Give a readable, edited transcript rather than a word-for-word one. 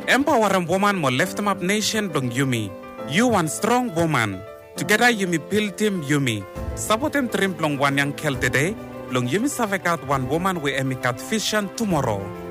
Empowering woman mo lift up nation blong Yumi. You one strong woman. Together Yumi build team Yumi. Sabotem trim blong one yang kel today. Blong Yumi savekat one woman we emikat vision tomorrow.